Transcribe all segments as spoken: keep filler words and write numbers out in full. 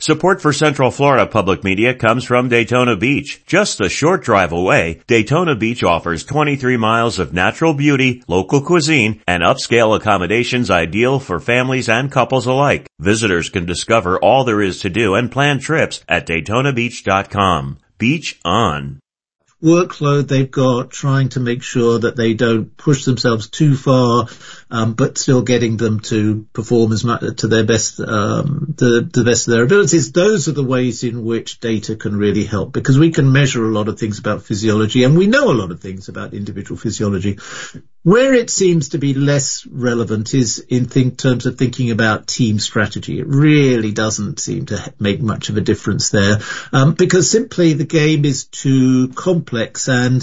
Support for Central Florida Public Media comes from Daytona Beach. Just a short drive away, Daytona Beach offers twenty-three miles of natural beauty, local cuisine, and upscale accommodations ideal for families and couples alike. Visitors can discover all there is to do and plan trips at Daytona Beach dot com. Beach on. Workload they've got, trying to make sure that they don't push themselves too far, um, but still getting them to perform as much to their best, um, the, the best of their abilities. Those are the ways in which data can really help, because we can measure a lot of things about physiology, and we know a lot of things about individual physiology. Where it seems to be less relevant is in think, terms of thinking about team strategy. It really doesn't seem to make much of a difference there, um, because simply the game is too complex and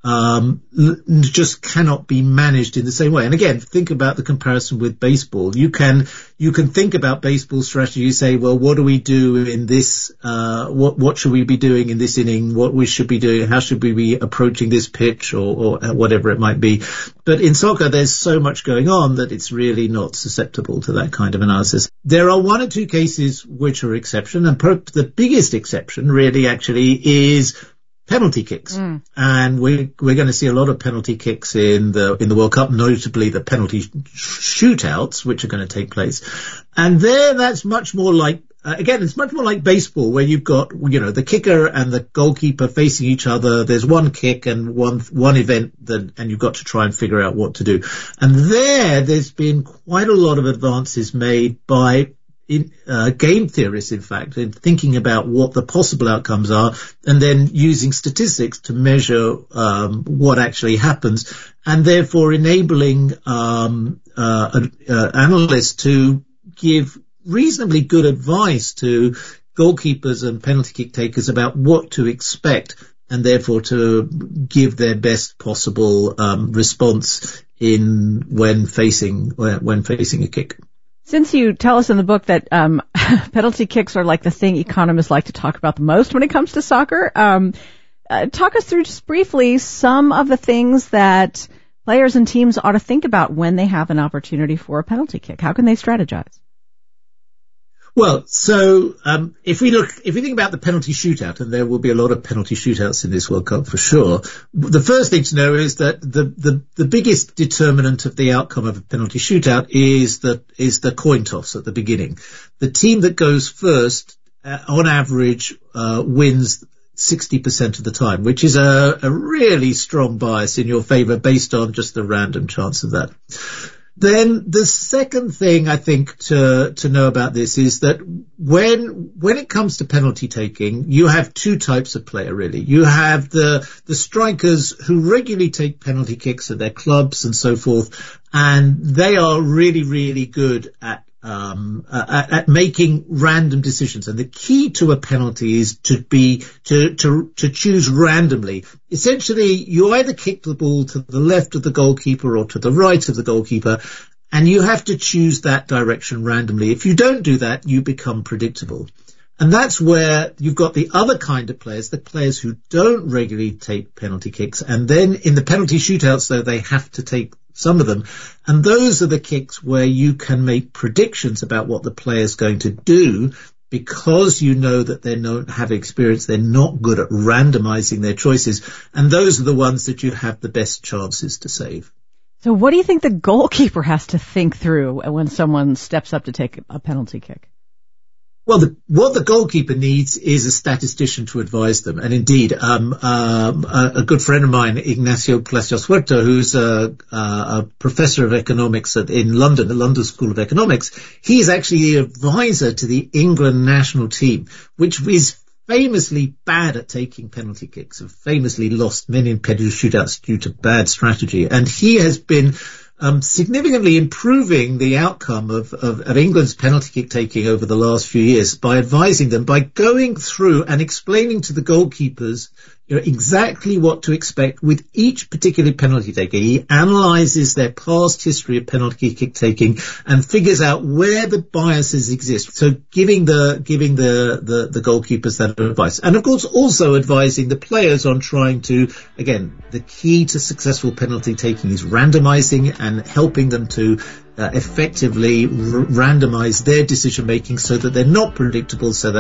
um just cannot be managed in the same way. And again, think about the comparison with baseball. You can you can think about baseball strategy. You say, well, what do we do in this? Uh, what what should we be doing in this inning? What we should be doing? How should we be approaching this pitch, or, or whatever it might be? But in soccer, there's so much going on that it's really not susceptible to that kind of analysis. There are one or two cases which are exception, and per- the biggest exception really actually is penalty kicks. Mm. And we, we're going to see a lot of penalty kicks in the, in the World Cup, notably the penalty shootouts, which are going to take place. And there, that's much more like, uh, again, it's much more like baseball, where you've got, you know, the kicker and the goalkeeper facing each other. There's one kick and one, one event that, and you've got to try and figure out what to do. And there, there's been quite a lot of advances made by In, uh, game theorists, in fact, in thinking about what the possible outcomes are, and then using statistics to measure um, what actually happens, and therefore enabling um, uh, uh, analysts to give reasonably good advice to goalkeepers and penalty kick takers about what to expect, and therefore to give their best possible um, response in when facing when facing a kick. Since you tell us in the book that um, penalty kicks are like the thing economists like to talk about the most when it comes to soccer, um, uh, talk us through just briefly some of the things that players and teams ought to think about when they have an opportunity for a penalty kick. How can they strategize? Well, so um, if we look, if we think about the penalty shootout, and there will be a lot of penalty shootouts in this World Cup for sure, the first thing to know is that the the, the biggest determinant of the outcome of a penalty shootout is the is the coin toss at the beginning. The team that goes first, uh, on average, uh, wins sixty percent of the time, which is a, a really strong bias in your favour based on just the random chance of that. Then the second thing I think to to know about this is that when when it comes to penalty taking, you have two types of player really. You have the the strikers who regularly take penalty kicks at their clubs and so forth, and they are really really good at um uh, at, at making random decisions. And the key to a penalty is to be to to to choose randomly. Essentially, you either kick the ball to the left of the goalkeeper or to the right of the goalkeeper, and you have to choose that direction randomly. If you don't do that, you become predictable. And that's where you've got the other kind of players, the players who don't regularly take penalty kicks. And then in the penalty shootouts, though, they have to take some of them. And those are the kicks where you can make predictions about what the player's going to do, because you know that they don't have experience. They're not good at randomizing their choices. And those are the ones that you have the best chances to save. So what do you think the goalkeeper has to think through when someone steps up to take a penalty kick? Well, the, what the goalkeeper needs is a statistician to advise them. And indeed, um, um, a, a good friend of mine, Ignacio Palacios Huerta, who's a, a professor of economics at, in London, the London School of Economics, he is actually the advisor to the England national team, which is famously bad at taking penalty kicks, have famously lost many penalty shootouts due to bad strategy. And he has been Um, significantly improving the outcome of, of, of England's penalty kick taking over the last few years by advising them, by going through and explaining to the goalkeepers, you know, exactly what to expect with each particular penalty taker. He analyzes their past history of penalty kick taking and figures out where the biases exist. So giving the giving the, the, the goalkeepers that advice. And of course also advising the players on trying to, again, the key to successful penalty taking is randomizing and helping them to uh, effectively r- randomize their decision making so that they're not predictable, so that